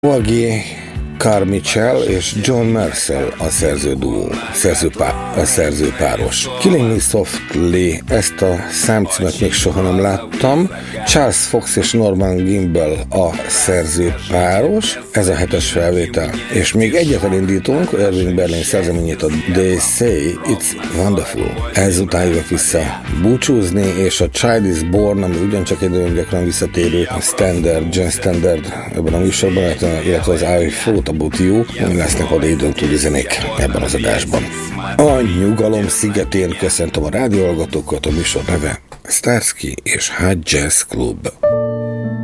Wagi Carmichael és John Mercer a szerzőpáros. Killing Me Softly, ezt a számcímet még soha nem láttam. Charles Fox és Norman Gimbel a szerzőpáros, ez a 7-es felvétel. És még egyet elindítunk, Irving Berlin szerzeményét, a They Say It's Wonderful. Ezután jövök vissza búcsúzni, és a Child is Born, ami ugyancsak egy nagyon gyakran visszatérő jazz standard ebben a műsorban, illetve az I Thought About You, ami lesznek oda időnktúli zenék ebben az adásban. A Nyugalom szigetén köszöntöm a rádióhallgatókat, a műsor neve Starsky és Hutch Jazz Club.